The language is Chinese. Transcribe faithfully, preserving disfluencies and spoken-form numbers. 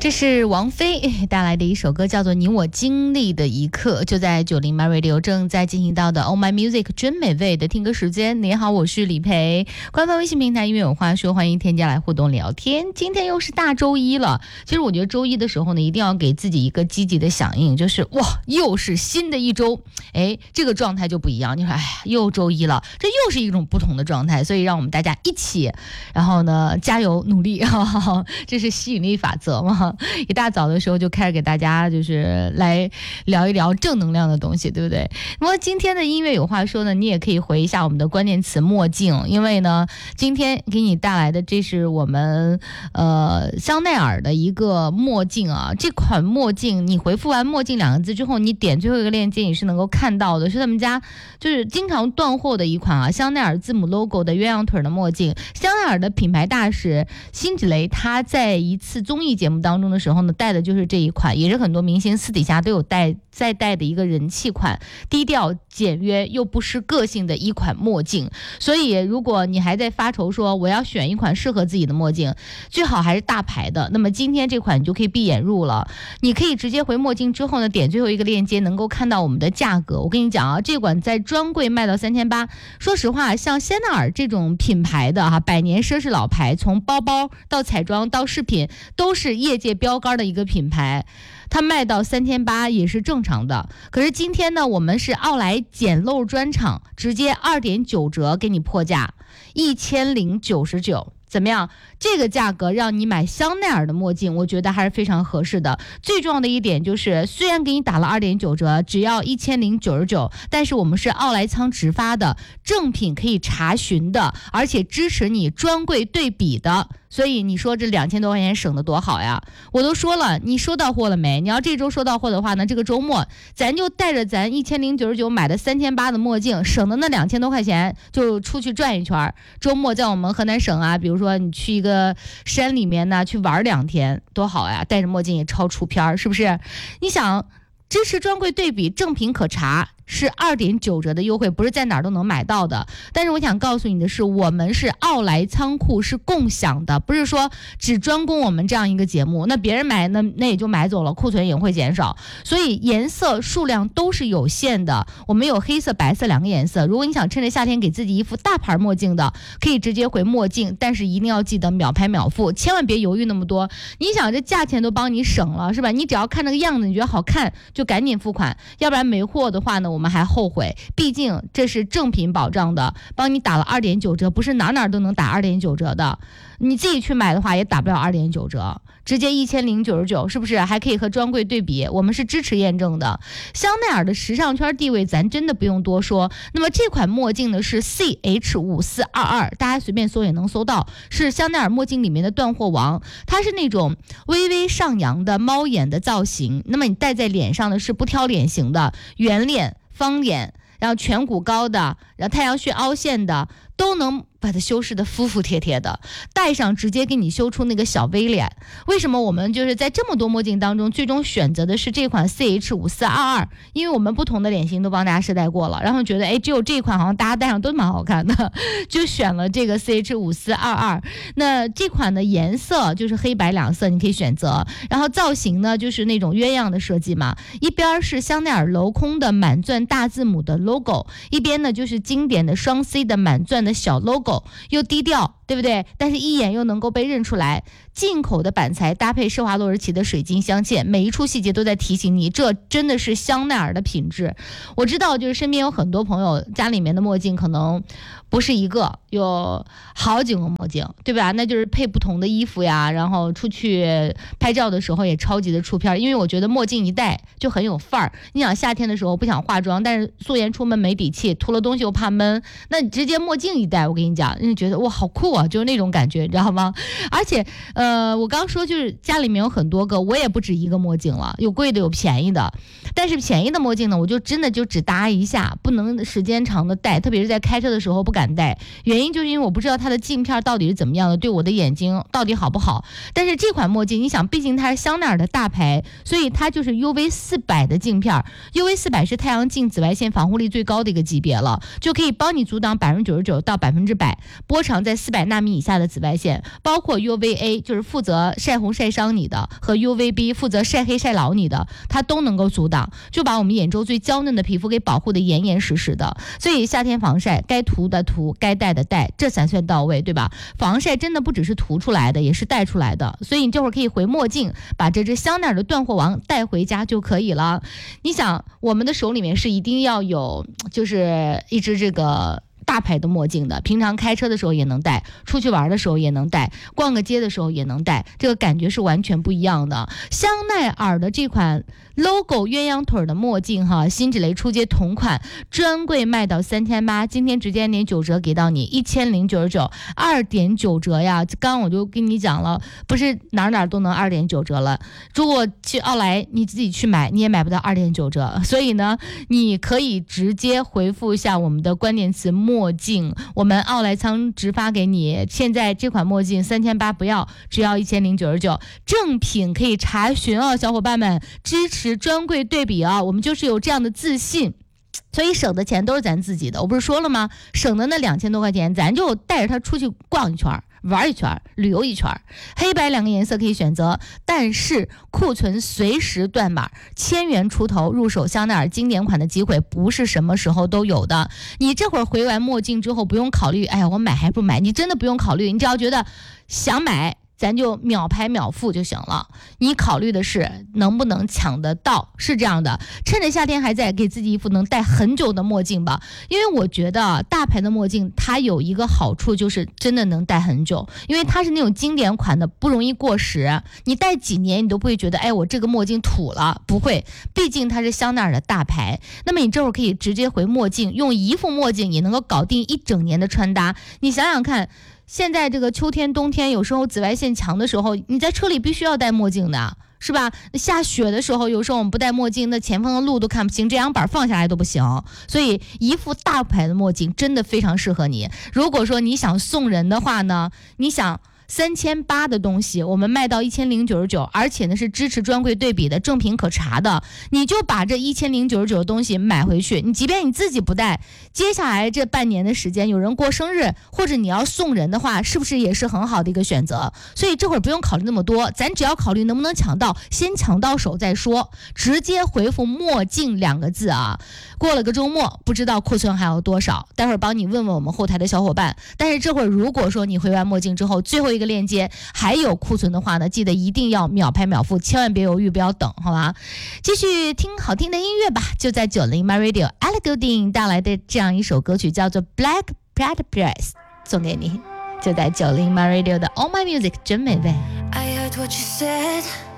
这是王菲带来的一首歌，叫做《你我经历的一刻》，就在九零 My Radio 正在进行到的 Oh My Music 真美味的听歌时间。你好，我是李培，官方微信平台音乐有话说，欢迎添加来互动聊天。今天又是大周一了，其实我觉得周一的时候呢，一定要给自己一个积极的响应，就是哇，又是新的一周，哎，这个状态就不一样。你说，哎，又周一了，这又是一种不同的状态，所以让我们大家一起，然后呢，加油努力，哈哈，这是吸引力法则嘛。一大早的时候就开始给大家就是来聊一聊正能量的东西，对不对？那么今天的音乐有话说呢，你也可以回一下我们的关键词墨镜，因为呢今天给你带来的这是我们呃香奈儿的一个墨镜啊。这款墨镜你回复完墨镜两个字之后，你点最后一个链接你是能够看到的，是他们家就是经常断货的一款啊，香奈儿字母 logo 的鸳鸯腿的墨镜。香奈儿的品牌大使辛芷蕾他在一次综艺节目当中的时候呢，戴的就是这一款，也是很多明星私底下都有戴在戴的一个人气款，低调简约又不失个性的一款墨镜。所以如果你还在发愁说我要选一款适合自己的墨镜，最好还是大牌的，那么今天这款你就可以闭眼入了。你可以直接回墨镜之后呢，点最后一个链接能够看到我们的价格。我跟你讲啊，这款在专柜卖到三千八。说实话，像香奈儿这种品牌的哈，百年奢侈老牌，从包包到彩妆到饰品都是业界标杆的一个品牌，它卖到三千八也是正常的。可是今天呢，我们是奥莱捡漏专场，直接二点九折给你破价，一千零九十九。怎么样？这个价格让你买香奈儿的墨镜，我觉得还是非常合适的。最重要的一点就是，虽然给你打了二点九折，只要一千零九十九，但是我们是奥莱仓直发的，正品可以查询的，而且支持你专柜对比的。所以你说这两千多块钱省得多好呀！我都说了，你收到货了没？你要这周收到货的话呢，这个周末咱就带着咱一千零九十九买的三千八的墨镜，省的那两千多块钱，就出去转一圈。周末在我们河南省啊，比如说你去一个山里面呢，去玩两天，多好呀！戴着墨镜也超出片，是不是？你想支持专柜对比，正品可查。是二点九折的优惠，不是在哪儿都能买到的。但是我想告诉你的是，我们是奥莱仓库是共享的，不是说只专供我们这样一个节目，那别人买那那也就买走了，库存也会减少。所以颜色数量都是有限的，我们有黑色白色两个颜色。如果你想趁着夏天给自己一副大牌墨镜的，可以直接回墨镜，但是一定要记得秒拍秒付，千万别犹豫那么多。你想这价钱都帮你省了是吧？你只要看这个样子你觉得好看就赶紧付款，要不然没货的话呢我们还后悔。毕竟这是正品保障的，帮你打了二点九折，不是哪哪都能打二点九折的，你自己去买的话也打不了二点九折，直接一千零九十九，是不是？还可以和专柜对比，我们是支持验证的。香奈儿的时尚圈地位咱真的不用多说。那么这款墨镜呢是 C H 五四二二， 大家随便搜也能搜到，是香奈儿墨镜里面的断货王。它是那种微微上扬的猫眼的造型，那么你戴在脸上的是不挑脸型的，圆脸方脸，然后颧骨高的，然后太阳穴凹陷的，都能把它修饰的服服帖帖的，戴上直接给你修出那个小 V 脸。为什么我们就是在这么多墨镜当中最终选择的是这款 C H 五四二二？ 因为我们不同的脸型都帮大家试戴过了，然后觉得哎，只有这款好像大家戴上都蛮好看的，就选了这个 C H 五四二二。 那这款的颜色就是黑白两色你可以选择，然后造型呢就是那种鸳鸯的设计嘛，一边是香奈儿镂空的满钻大字母的 logo， 一边呢就是经典的双 C 的满钻的小 logo， 又低调对不对？但是一眼又能够被认出来。进口的板材搭配施华洛世奇的水晶镶嵌，每一处细节都在提醒你，这真的是香奈儿的品质。我知道就是身边有很多朋友家里面的墨镜可能不是一个，有好几个墨镜，对吧？那就是配不同的衣服呀，然后出去拍照的时候也超级的出片。因为我觉得墨镜一戴就很有范儿。你想夏天的时候不想化妆，但是素颜出门没底气，涂了东西又怕闷，那你直接墨镜一戴，我跟你讲，你觉得哇好酷啊，就是那种感觉，你知道吗？而且呃，我刚说就是家里面有很多个，我也不止一个墨镜了，有贵的有便宜的。但是便宜的墨镜呢，我就真的就只搭一下，不能时间长的戴，特别是在开车的时候不敢戴。原因就是因为我不知道它的镜片到底是怎么样的，对我的眼睛到底好不好。但是这款墨镜，你想，毕竟它是香奈儿的大牌，所以它就是 U V 四百的镜片。U V 四百是太阳镜紫外线防护力最高的一个级别了，就可以帮你阻挡百分之九十九到百分之百，波长在四百纳米以下的紫外线，包括 U V A 就是负责晒红晒伤你的，和 U V B 负责晒黑晒老你的，它都能够阻挡，就把我们眼周最娇嫩的皮肤给保护的严严实实的。所以夏天防晒该涂的涂，该戴的戴，这才算到位，对吧？防晒真的不只是涂出来的，也是戴出来的。所以你这会儿可以回墨镜，把这只香奈儿的断货王带回家就可以了。你想，我们的手里面是一定要有，就是一只这个大牌的墨镜的，平常开车的时候也能戴，出去玩的时候也能戴，逛个街的时候也能戴，这个感觉是完全不一样的。香奈儿的这款 logo 鸳鸯腿的墨镜哈，新芷蕾出街同款，专柜卖到三千八，今天直接点九折给到你一千零九十九，二点九折呀！刚我就跟你讲了，不是哪哪都能二点九折了。如果去奥莱你自己去买，你也买不到二点九折。所以呢，你可以直接回复一下我们的关键词墨镜，我们奥莱仓直发给你。现在这款墨镜三千八不要，只要一千零九十九，正品可以查询哦，小伙伴们支持专柜对比啊，我们就是有这样的自信，所以省的钱都是咱自己的。我不是说了吗？省的那两千多块钱，咱就带着它出去逛一圈，玩一圈，旅游一圈。黑白两个颜色可以选择，但是库存随时断码，千元出头入手香奈儿经典款的机会不是什么时候都有的。你这会儿回完墨镜之后，不用考虑，哎呀，我买还不买？你真的不用考虑，你只要觉得想买，咱就秒拍秒付就行了。你考虑的是能不能抢得到，是这样的。趁着夏天还在，给自己一副能戴很久的墨镜吧。因为我觉得大牌的墨镜它有一个好处，就是真的能戴很久，因为它是那种经典款的，不容易过时。你戴几年你都不会觉得，哎，我这个墨镜土了，不会，毕竟它是香奈儿的大牌。那么你这会儿可以直接回墨镜，用一副墨镜也能够搞定一整年的穿搭。你想想看，现在这个秋天冬天有时候紫外线强的时候，你在车里必须要戴墨镜的，是吧？下雪的时候有时候我们不戴墨镜，那前方的路都看不清，遮阳板放下来都不行。所以一副大牌的墨镜真的非常适合你。如果说你想送人的话呢，你想三千八的东西我们卖到一千零九十九，而且呢是支持专柜对比的，正品可查的，你就把这一千零九十九的东西买回去。你即便你自己不戴，接下来这半年的时间有人过生日，或者你要送人的话，是不是也是很好的一个选择？所以这会儿不用考虑那么多，咱只要考虑能不能抢到，先抢到手再说。直接回复墨镜两个字啊。过了个周末，不知道库存还有多少，待会儿帮你问问我们后台的小伙伴。但是这会儿如果说你回完墨镜之后，最后一个链接还有库存的话呢，记得一定要秒拍秒付，千万别犹豫，不要等，好吧？继续听好听的音乐吧，就在九零 My Radio Ellie Goulding 带来的这样一首歌曲叫做 Black Platypus， 送给你，就在九零 My Radio 的 All My Music 真美味。 I heard what you said